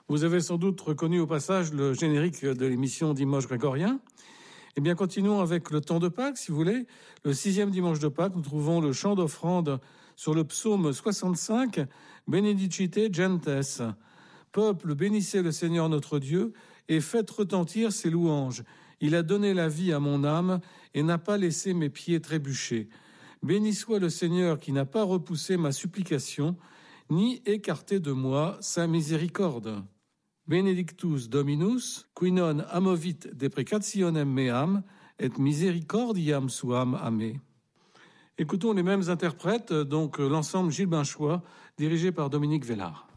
Vous avez sans doute reconnu au passage le générique de l'émission Dimanche grégorien. Eh bien, continuons avec le temps de Pâques, si vous voulez. Le 6e dimanche de Pâques, nous trouvons le chant d'offrande sur le psaume 65, Benedicite gentes. Peuple, bénissez le Seigneur notre Dieu et faites retentir ses louanges. Il a donné la vie à mon âme et n'a pas laissé mes pieds trébucher. Béni soit le Seigneur qui n'a pas repoussé ma supplication, ni écarté de moi sa miséricorde. Benedictus Dominus, qui non amovit deprecationem meam, et misericordiam suam a me. Écoutons les mêmes interprètes, donc l'ensemble Gilles Binchois, dirigé par Dominique Vellard.